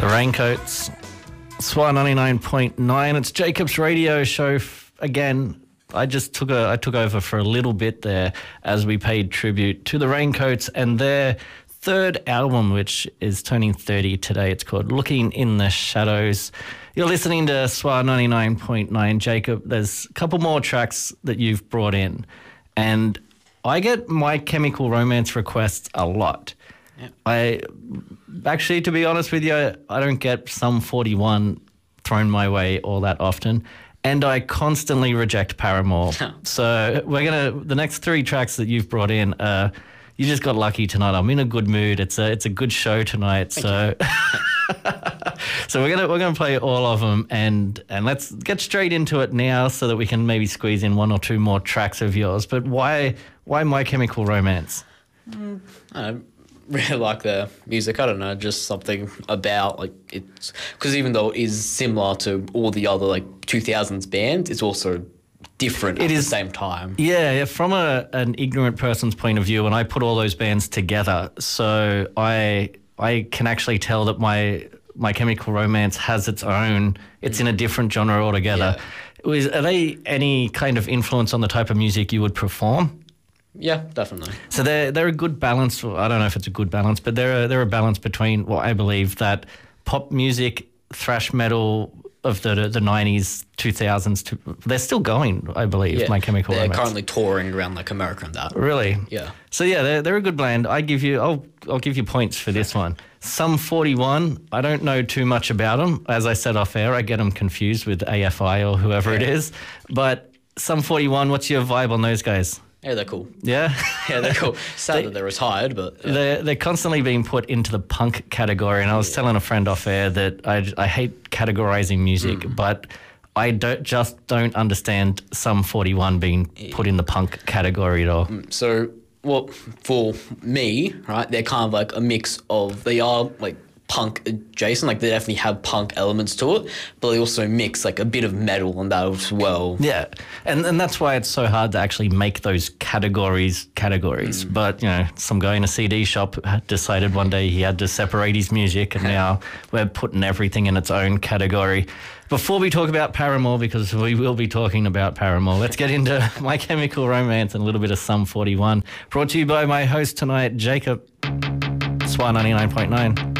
The Raincoats, SWR 99.9. It's Jacob's radio show again. I took over for a little bit there as we paid tribute to the Raincoats and their third album, which is turning 30 today. It's called Looking in the Shadows. You're listening to SWR 99.9. Jacob, there's a couple more tracks that you've brought in, and I get My Chemical Romance requests a lot. Yep. Actually, to be honest with you, I don't get Sum 41 thrown my way all that often, and I constantly reject Paramore. So the next three tracks that you've brought in, you just got lucky tonight. I'm in a good mood. It's a good show tonight. So we're gonna play all of them, and let's get straight into it now, so that we can maybe squeeze in one or two more tracks of yours. But why My Chemical Romance? I really like the music. I don't know, just something about it's because even though it is similar to all the other 2000s bands, it's also different at the same time. Yeah, from an ignorant person's point of view, and I put all those bands together, so I can actually tell that My Chemical Romance has its own. It's in a different genre altogether. Yeah. Are they any kind of influence on the type of music you would perform? Yeah, definitely. So they're a good balance. I don't know if it's a good balance, but they're a balance between what I believe that pop music, thrash metal of the 90s, 2000s. They're still going, I believe. Yeah, My Chemical Romance. They're currently touring around America and that. Really? Yeah. So yeah, they're a good blend. I'll give you points for this one. Sum 41. I don't know too much about them. As I said off air, I get them confused with AFI or whoever it is. But Sum 41. What's your vibe on those guys? Yeah, they're cool. Yeah? Yeah, they're cool. Sad that they're retired, but... Yeah. They're constantly being put into the punk category, and I was telling a friend off air that I hate categorizing music, but I don't understand Sum 41 being put in the punk category at all. So, well, for me, right, they're kind of a mix of... They are, punk adjacent, they definitely have punk elements to it, but they also mix a bit of metal on that as well. Yeah, and that's why it's so hard to actually make those categories. But some guy in a CD shop decided one day he had to separate his music, and now we're putting everything in its own category. Before we talk about Paramore, because we will be talking about Paramore, let's get into My Chemical Romance and a little bit of Sum 41, brought to you by my host tonight, Jacob, SWR 99.9.